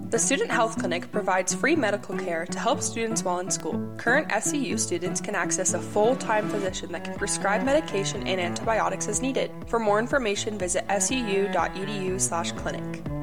The Student Health Clinic provides free medical care to help students while in school. Current SCU students can access a full-time physician that can prescribe medication and antibiotics as needed. For more information, visit scu.edu/clinic.